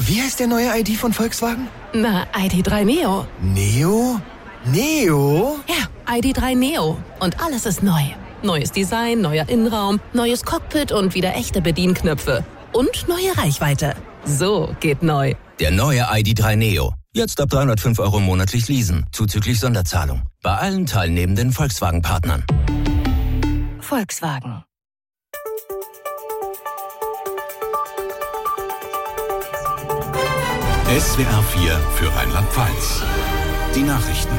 Wie heißt der neue ID von Volkswagen? Na, ID.3 Neo. Neo? Neo? Ja, ID.3 Neo. Und alles ist neu. Neues Design, neuer Innenraum, neues Cockpit und wieder echte Bedienknöpfe. Und neue Reichweite. So geht neu. Der neue ID.3 Neo. Jetzt ab 305 € monatlich leasen, zuzüglich Sonderzahlung. Bei allen teilnehmenden Volkswagen-Partnern. Volkswagen. SWR 4 für Rheinland-Pfalz. Die Nachrichten.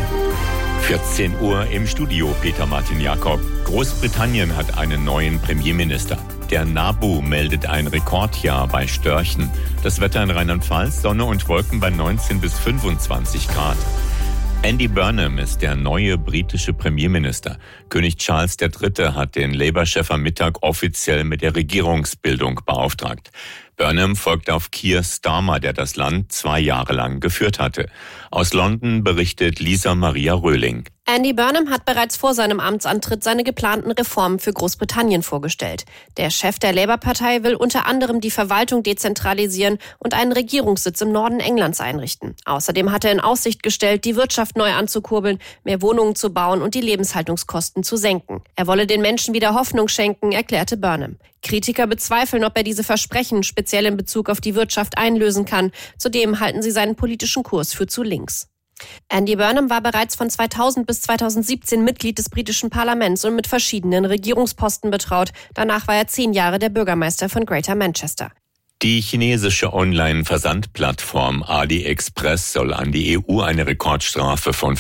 14 Uhr im Studio, Peter Martin Jakob. Großbritannien hat einen neuen Premierminister. Der NABU meldet ein Rekordjahr bei Störchen. Das Wetter in Rheinland-Pfalz, Sonne und Wolken bei 19 bis 25 Grad. Andy Burnham ist der neue britische Premierminister. König Charles III. Hat den Labour-Chef am Mittag offiziell mit der Regierungsbildung beauftragt. Burnham folgt auf Keir Starmer, der das Land 2 Jahre lang geführt hatte. Aus London berichtet Lisa Maria Röhling. Andy Burnham hat bereits vor seinem Amtsantritt seine geplanten Reformen für Großbritannien vorgestellt. Der Chef der Labour-Partei will unter anderem die Verwaltung dezentralisieren und einen Regierungssitz im Norden Englands einrichten. Außerdem hat er in Aussicht gestellt, die Wirtschaft neu anzukurbeln, mehr Wohnungen zu bauen und die Lebenshaltungskosten zu senken. Er wolle den Menschen wieder Hoffnung schenken, erklärte Burnham. Kritiker bezweifeln, ob er diese Versprechen speziell in Bezug auf die Wirtschaft einlösen kann. Zudem halten sie seinen politischen Kurs für zu links. Andy Burnham war bereits von 2000 bis 2017 Mitglied des britischen Parlaments und mit verschiedenen Regierungsposten betraut. Danach war er 10 Jahre der Bürgermeister von Greater Manchester. Die chinesische Online-Versandplattform AliExpress soll an die EU eine Rekordstrafe von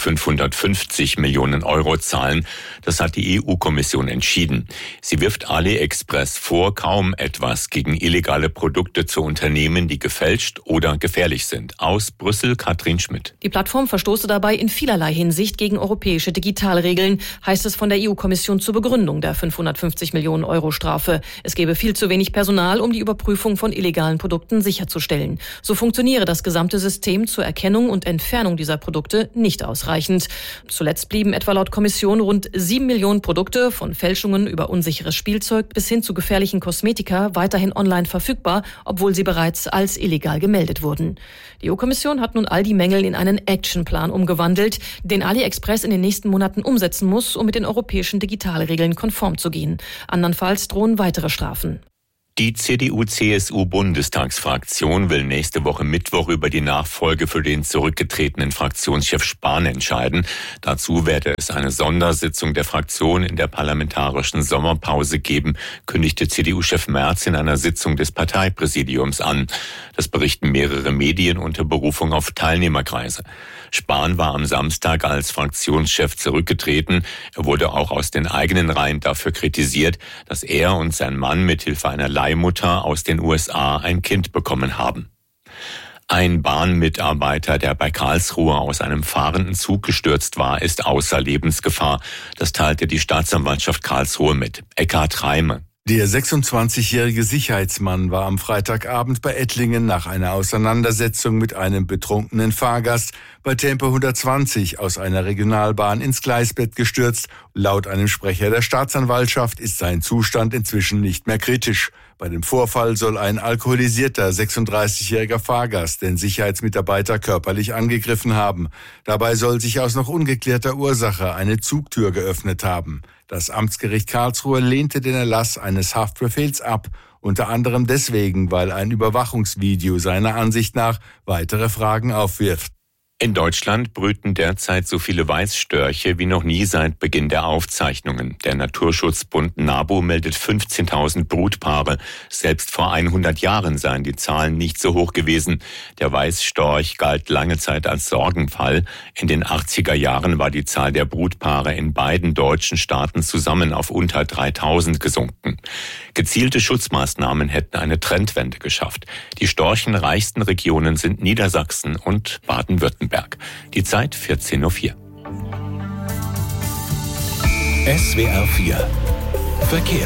550 Millionen € zahlen. Das hat die EU-Kommission entschieden. Sie wirft AliExpress vor, kaum etwas gegen illegale Produkte zu unternehmen, die gefälscht oder gefährlich sind. Aus Brüssel Katrin Schmidt. Die Plattform verstoße dabei in vielerlei Hinsicht gegen europäische Digitalregeln, heißt es von der EU-Kommission zur Begründung der 550 Millionen € Strafe. Es gebe viel zu wenig Personal, um die Überprüfung von illegalen Produkten sicherzustellen. So funktioniere das gesamte System zur Erkennung und Entfernung dieser Produkte nicht ausreichend. Zuletzt blieben etwa laut Kommission rund 7 Millionen Produkte, von Fälschungen über unsicheres Spielzeug bis hin zu gefährlichen Kosmetika, weiterhin online verfügbar, obwohl sie bereits als illegal gemeldet wurden. Die EU-Kommission hat nun all die Mängel in einen Actionplan umgewandelt, den AliExpress in den nächsten Monaten umsetzen muss, um mit den europäischen Digitalregeln konform zu gehen. Andernfalls drohen weitere Strafen. Die CDU-CSU-Bundestagsfraktion will nächste Woche Mittwoch über die Nachfolge für den zurückgetretenen Fraktionschef Spahn entscheiden. Dazu werde es eine Sondersitzung der Fraktion in der parlamentarischen Sommerpause geben, kündigte CDU-Chef Merz in einer Sitzung des Parteipräsidiums an. Das berichten mehrere Medien unter Berufung auf Teilnehmerkreise. Spahn war am Samstag als Fraktionschef zurückgetreten. Er wurde auch aus den eigenen Reihen dafür kritisiert, dass er und sein Mann mithilfe einer Leihmutter aus den USA ein Kind bekommen haben. Ein Bahnmitarbeiter, der bei Karlsruhe aus einem fahrenden Zug gestürzt war, ist außer Lebensgefahr. Das teilte die Staatsanwaltschaft Karlsruhe mit. Eckhard Reime. Der 26-jährige Sicherheitsmann war am Freitagabend bei Ettlingen nach einer Auseinandersetzung mit einem betrunkenen Fahrgast bei Tempo 120 aus einer Regionalbahn ins Gleisbett gestürzt. Laut einem Sprecher der Staatsanwaltschaft ist sein Zustand inzwischen nicht mehr kritisch. Bei dem Vorfall soll ein alkoholisierter 36-jähriger Fahrgast den Sicherheitsmitarbeiter körperlich angegriffen haben. Dabei soll sich aus noch ungeklärter Ursache eine Zugtür geöffnet haben. Das Amtsgericht Karlsruhe lehnte den Erlass eines Haftbefehls ab, unter anderem deswegen, weil ein Überwachungsvideo seiner Ansicht nach weitere Fragen aufwirft. In Deutschland brüten derzeit so viele Weißstörche wie noch nie seit Beginn der Aufzeichnungen. Der Naturschutzbund NABU meldet 15.000 Brutpaare. Selbst vor 100 Jahren seien die Zahlen nicht so hoch gewesen. Der Weißstorch galt lange Zeit als Sorgenfall. In den 80er Jahren war die Zahl der Brutpaare in beiden deutschen Staaten zusammen auf unter 3.000 gesunken. Gezielte Schutzmaßnahmen hätten eine Trendwende geschafft. Die storchenreichsten Regionen sind Niedersachsen und Baden-Württemberg. Die Zeit 14:04 Uhr. SWR 4 Verkehr.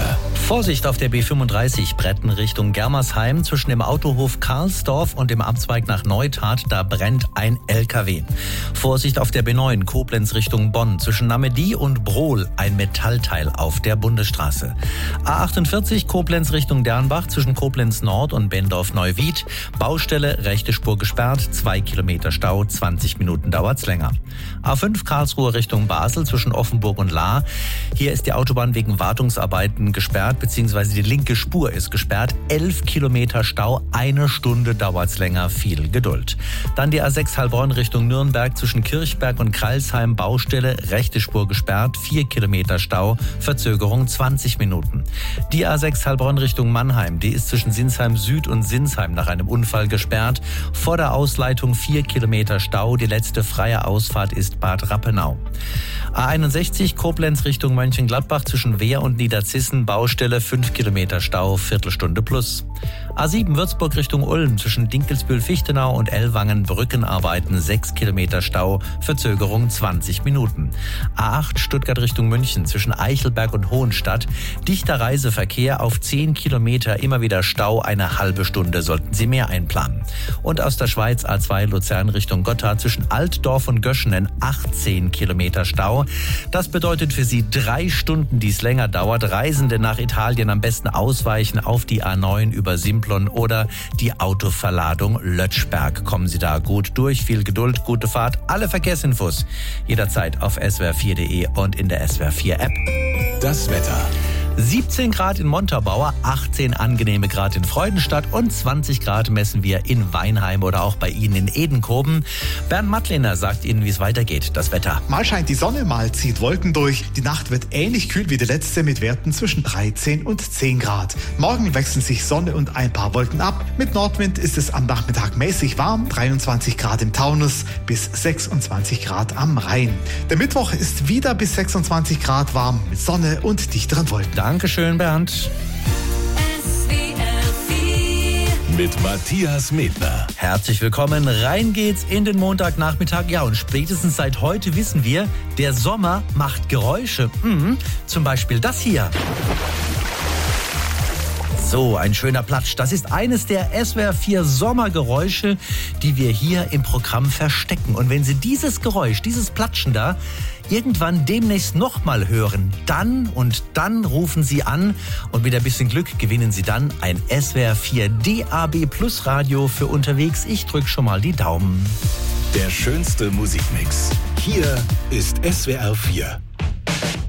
Vorsicht auf der B35 Bretten Richtung Germersheim zwischen dem Autohof Karlsdorf und dem Abzweig nach Neustadt, da brennt ein LKW. Vorsicht auf der B9 Koblenz Richtung Bonn zwischen Namedy und Brohl, ein Metallteil auf der Bundesstraße. A48 Koblenz Richtung Dernbach zwischen Koblenz Nord und Bendorf-Neuwied, Baustelle, rechte Spur gesperrt, 2 Kilometer Stau, 20 Minuten dauert's länger. A5 Karlsruhe Richtung Basel zwischen Offenburg und Lahr, hier ist die Autobahn wegen Wartungsarbeiten gesperrt, beziehungsweise die linke Spur ist gesperrt. 11 Kilometer Stau, 1 Stunde dauert's länger, viel Geduld. Dann die A6 Heilbronn Richtung Nürnberg zwischen Kirchberg und Kreilsheim, Baustelle, rechte Spur gesperrt, 4 Kilometer Stau, Verzögerung 20 Minuten. Die A6 Heilbronn Richtung Mannheim, die ist zwischen Sinsheim Süd und Sinsheim nach einem Unfall gesperrt. Vor der Ausleitung 4 Kilometer Stau, die letzte freie Ausfahrt ist Bad Rappenau. A61 Koblenz Richtung Mönchengladbach zwischen Wehr und Niederzissen, Baustelle, 5 Kilometer Stau, Viertelstunde plus. A7 Würzburg Richtung Ulm zwischen Dinkelsbühl-Fichtenau und Ellwangen, Brückenarbeiten, 6 Kilometer Stau, Verzögerung 20 Minuten. A8 Stuttgart Richtung München zwischen Eichelberg und Hohenstadt, dichter Reiseverkehr auf 10 Kilometer, immer wieder Stau, eine halbe Stunde, sollten Sie mehr einplanen. Und aus der Schweiz A2 Luzern Richtung Gotthard zwischen Altdorf und Göschenen, 18 Kilometer Stau. Das bedeutet für Sie 3 Stunden, die es länger dauert. Reisende nach Italien am besten ausweichen auf die A9 über Simplon oder die Autoverladung Lötschberg. Kommen Sie da gut durch, viel Geduld, gute Fahrt. Alle Verkehrsinfos jederzeit auf swr4.de und in der SWR4 App. Das Wetter. 17 Grad in Montabaur, 18 angenehme Grad in Freudenstadt und 20 Grad messen wir in Weinheim oder auch bei Ihnen in Edenkoben. Bernd Mattliner sagt Ihnen, wie es weitergeht, das Wetter. Mal scheint die Sonne, mal zieht Wolken durch. Die Nacht wird ähnlich kühl wie die letzte mit Werten zwischen 13 und 10 Grad. Morgen wechseln sich Sonne und ein paar Wolken ab. Mit Nordwind ist es am Nachmittag mäßig warm, 23 Grad im Taunus bis 26 Grad am Rhein. Der Mittwoch ist wieder bis 26 Grad warm mit Sonne und dichteren Wolken. Dankeschön, Bernd. Mit Matthias Medler. Herzlich willkommen. Rein geht's in den Montagnachmittag. Ja, und spätestens seit heute wissen wir, der Sommer macht Geräusche. Zum Beispiel das hier. So, ein schöner Platsch. Das ist eines der SWR4 Sommergeräusche, die wir hier im Programm verstecken. Und wenn Sie dieses Geräusch, dieses Platschen da, irgendwann demnächst nochmal hören, dann rufen Sie an und mit ein bisschen Glück gewinnen Sie dann ein SWR4 DAB Plus Radio für unterwegs. Ich drücke schon mal die Daumen. Der schönste Musikmix. Hier ist SWR4.